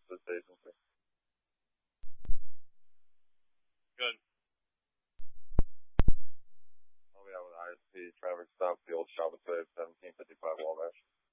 this agency. Good. I'll be out with ISP traffic stop, the old Shabbat 1755 Wabash.